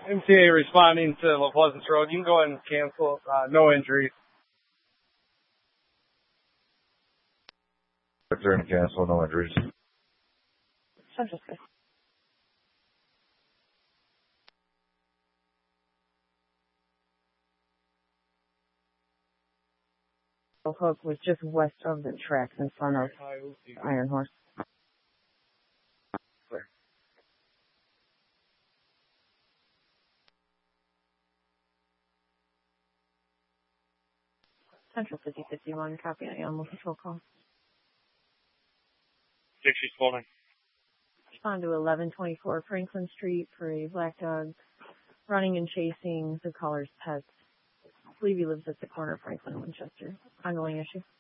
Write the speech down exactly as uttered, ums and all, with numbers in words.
M T A responding to La Pleasance Road. You can go ahead and cancel. Uh, no injuries. Return to cancel, no injuries. Central Sky. Hook was just west of the tracks in front of Iron Horse. Central fifty fifty-one, copy on animal control call. Dixie's holding. Respond to eleven twenty-four Franklin Street for a black dog running and chasing the caller's pets. I believe he lives at the corner of Franklin and Winchester. Ongoing issue.